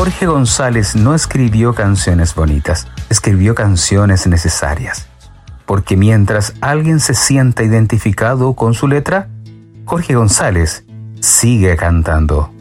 Jorge González no escribió canciones bonitas, escribió canciones necesarias. Porque mientras alguien se sienta identificado con su letra, Jorge González sigue cantando.